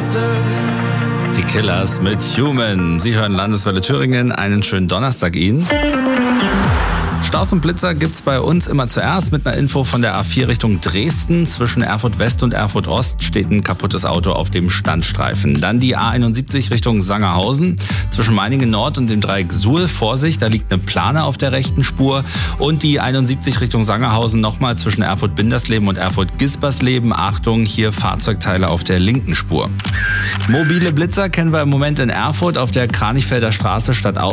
Die Killers mit Human. Sie hören Landeswelle Thüringen. Einen schönen Donnerstag Ihnen. Staus und Blitzer gibt's bei uns immer zuerst mit einer Info von der A4 Richtung Dresden. Zwischen Erfurt West und Erfurt Ost steht ein kaputtes Auto auf dem Standstreifen. Dann die A71 Richtung Sangerhausen. Zwischen Meiningen Nord und dem Dreieck Suhl. Vorsicht, da liegt eine Plane auf der rechten Spur. Und die 71 Richtung Sangerhausen nochmal zwischen Erfurt-Bindersleben und Erfurt-Gispersleben. Achtung, hier Fahrzeugteile auf der linken Spur. Mobile Blitzer kennen wir im Moment in Erfurt auf der Kranichfelder Straße Stadtaus.